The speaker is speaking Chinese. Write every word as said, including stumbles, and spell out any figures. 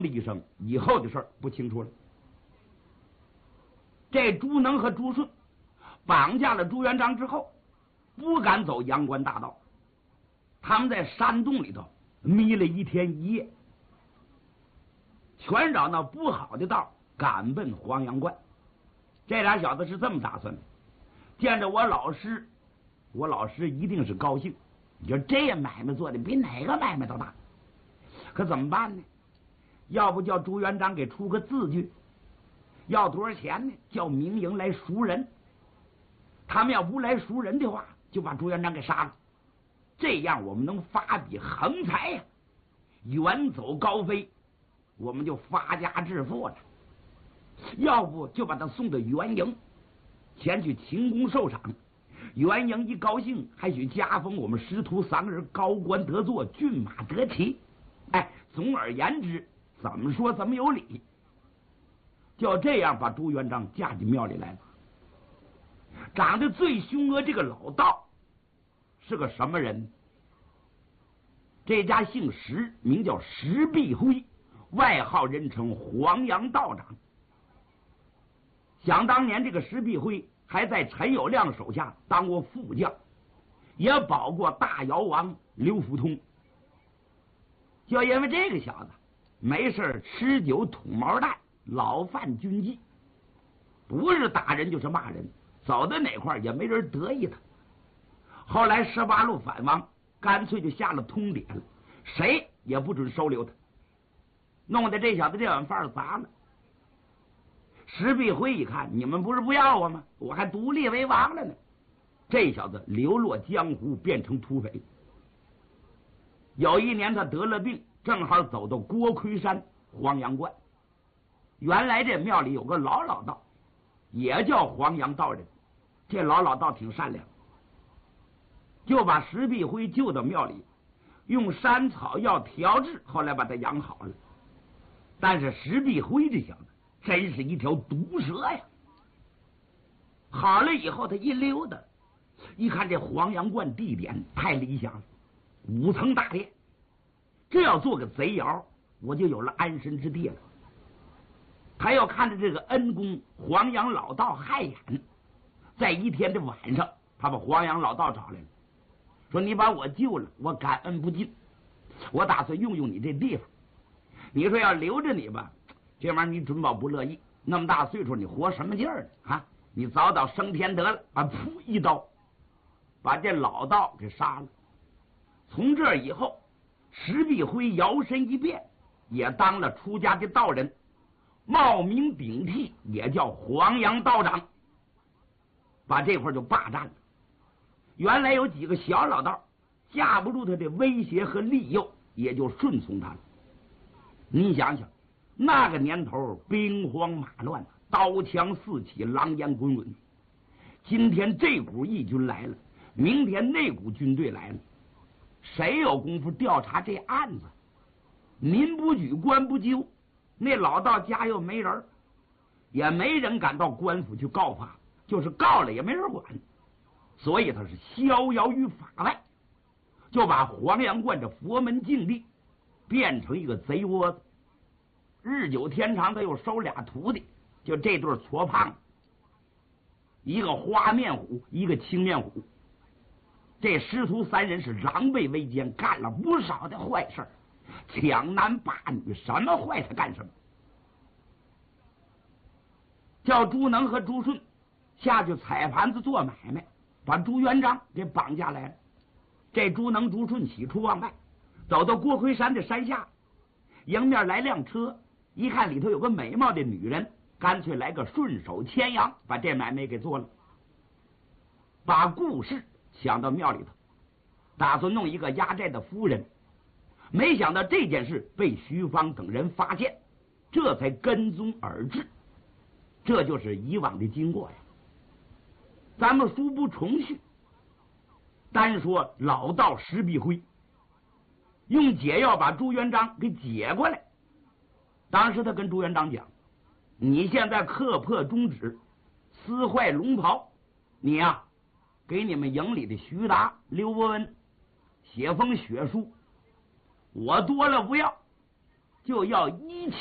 一声，以后的事儿不清楚了。这朱能和朱顺绑架了朱元璋之后，不敢走阳关大道，他们在山洞里头迷了一天一夜，全找那不好的道赶奔黄阳关。这俩小子是这么打算的，见着我老师，我老师一定是高兴，你说这买卖做的比哪个买卖都大，可怎么办呢？要不叫朱元璋给出个字据，要多少钱呢？叫明营来赎人，他们要不来赎人的话，就把朱元璋给杀了，这样我们能发笔横财呀、啊，远走高飞，我们就发家致富了。要不就把他送到元营，前去勤功受赏，元营一高兴，还许加封我们师徒三个人高官得坐，骏马得骑。哎，总而言之，怎么说怎么有理。就这样把朱元璋架进庙里来了。长得最凶恶这个老道是个什么人？这家姓石，名叫石壁辉，外号人称黄杨道长。想当年这个石壁辉还在陈友谅手下当过副将，也保过大姚王刘福通。就因为这个小子没事吃酒吐毛蛋，老犯军纪，不是打人就是骂人，走到哪块也没人得意他。后来十八路反王干脆就下了通牒了，谁也不准收留他，弄得这小子这碗饭砸了。石壁辉一看，你们不是不要我吗？我还独立为王了呢。这小子流落江湖，变成土匪。有一年他得了病，正好走到郭奎山黄阳关。原来这庙里有个老老道，也叫黄阳道人。这老老道挺善良，就把石壁辉救到庙里，用山草药调治，后来把他养好了。但是石壁辉这小子真是一条毒蛇呀！好了以后，他一溜达，一看这黄阳观地点太理想了，五层大殿，这要做个贼窑，我就有了安身之地了。他要看着这个恩公黄阳老道害眼，在一天的晚上，他把黄阳老道找来了，说：“你把我救了，我感恩不尽，我打算用用你这地方。你说要留着你吧，这玩意儿你准保不乐意，那么大岁数你活什么劲儿呢？啊，你早早升天得了！”啊，噗一刀把这老道给杀了。从这以后，石壁辉摇身一变，也当了出家的道人，冒名顶替，也叫黄阳道长，把这块就霸占了。原来有几个小老道架不住他的威胁和利诱，也就顺从他了。你想想，那个年头兵荒马乱，刀枪四起，狼烟滚滚。今天这股义军来了，明天那股军队来了，谁有功夫调查这案子？民不举，官不究，那老道家又没人，也没人敢到官府去告发，就是告了也没人管，所以他是逍遥于法外，就把黄阳观这佛门净地变成一个贼窝子。日久天长，他又收俩徒弟，就这对矬胖，一个花面虎，一个青面虎。这师徒三人是狼狈为奸，干了不少的坏事，抢男霸女，什么坏他干什么。叫朱能和朱顺下去踩盘子做买卖，把朱元璋给绑架来了。这朱能朱顺喜出望外，走到郭奎山的山下，迎面来辆车，一看里头有个美貌的女人，干脆来个顺手牵羊，把这买卖给做了。把故事想到庙里头，打算弄一个压寨的夫人，没想到这件事被徐芳等人发现，这才跟踪而至。这就是以往的经过呀。咱们书不重叙，单说老道石壁辉用解药把朱元璋给解过来。当时他跟朱元璋讲：“你现在刻破中指，撕坏龙袍，你呀、啊，给你们营里的徐达、刘伯温写封血书，我多了不要， 就要一